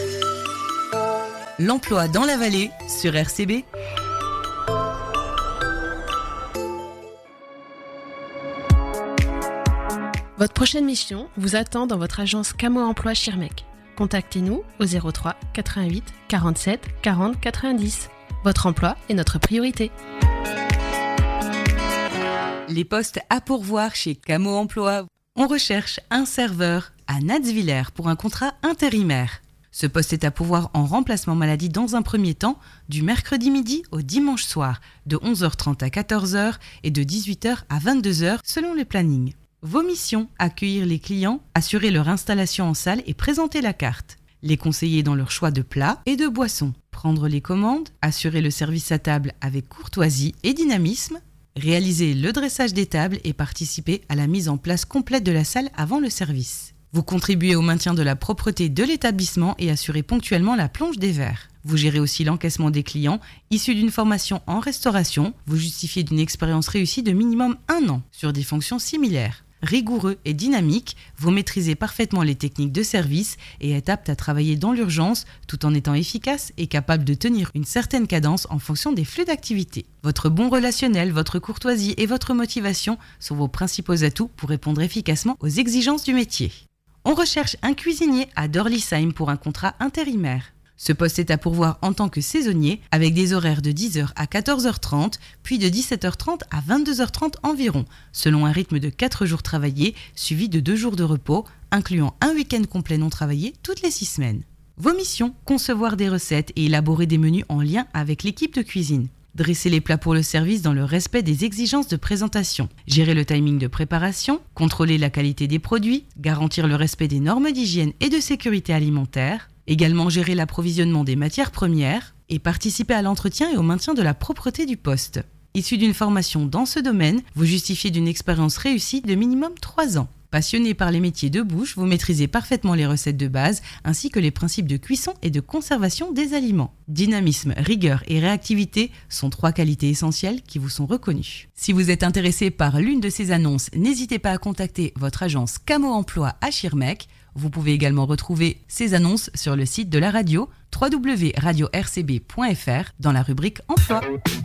L'emploi dans la vallée sur RCB. Votre prochaine mission vous attend dans votre agence Camo Emploi Schirmeck. Contactez-nous au 03 88 47 40 90. Votre emploi est notre priorité. Les postes à pourvoir chez Camo Emploi. On recherche un serveur à Natzwiller pour un contrat intérimaire. Ce poste est à pourvoir en remplacement maladie dans un premier temps, du mercredi midi au dimanche soir, de 11h30 à 14h et de 18h à 22h selon le planning. Vos missions, accueillir les clients, assurer leur installation en salle et présenter la carte. Les conseiller dans leur choix de plats et de boissons. Prendre les commandes, assurer le service à table avec courtoisie et dynamisme. Réaliser le dressage des tables et participer à la mise en place complète de la salle avant le service. Vous contribuez au maintien de la propreté de l'établissement et assurez ponctuellement la plonge des verres. Vous gérez aussi l'encaissement des clients issus d'une formation en restauration. Vous justifiez d'une expérience réussie de minimum 1 an sur des fonctions similaires. Rigoureux et dynamique, vous maîtrisez parfaitement les techniques de service et êtes apte à travailler dans l'urgence tout en étant efficace et capable de tenir une certaine cadence en fonction des flux d'activité. Votre bon relationnel, votre courtoisie et votre motivation sont vos principaux atouts pour répondre efficacement aux exigences du métier. On recherche un cuisinier à Dorlisheim pour un contrat intérimaire. Ce poste est à pourvoir en tant que saisonnier avec des horaires de 10h à 14h30, puis de 17h30 à 22h30 environ, selon un rythme de 4 jours travaillés, suivi de 2 jours de repos, incluant un week-end complet non travaillé toutes les 6 semaines. Vos missions, concevoir des recettes et élaborer des menus en lien avec l'équipe de cuisine. Dresser les plats pour le service dans le respect des exigences de présentation. Gérer le timing de préparation, contrôler la qualité des produits, garantir le respect des normes d'hygiène et de sécurité alimentaire. Également gérer l'approvisionnement des matières premières et participer à l'entretien et au maintien de la propreté du poste. Issu d'une formation dans ce domaine, vous justifiez d'une expérience réussie de minimum 3 ans. Passionné par les métiers de bouche, vous maîtrisez parfaitement les recettes de base ainsi que les principes de cuisson et de conservation des aliments. Dynamisme, rigueur et réactivité sont 3 qualités essentielles qui vous sont reconnues. Si vous êtes intéressé par l'une de ces annonces, n'hésitez pas à contacter votre agence Camo Emploi à Schirmeck. Vous pouvez également retrouver ces annonces sur le site de la radio www.radiorcb.fr dans la rubrique Emploi.